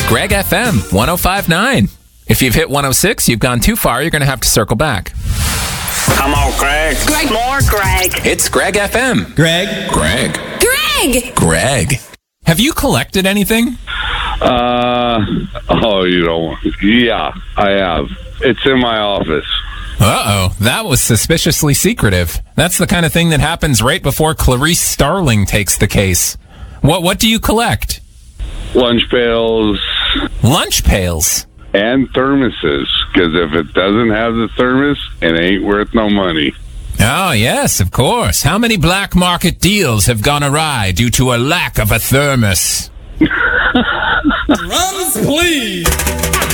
Greg FM 105.9. If you've hit 106, you've gone too far, you're going to have to circle back. Come on, Greg. More Greg. It's Greg FM. Greg. Greg. Greg. Greg. Have you collected anything? Yeah, I have. It's in my office. Uh-oh, that was suspiciously secretive. That's the kind of thing that happens right before Clarice Starling takes the case. What do you collect? Lunch pails Lunch pails? and thermoses, because if it doesn't have the thermos, it ain't worth no money. Oh, yes, of course. How many black market deals have gone awry due to a lack of a thermos? Drums, please.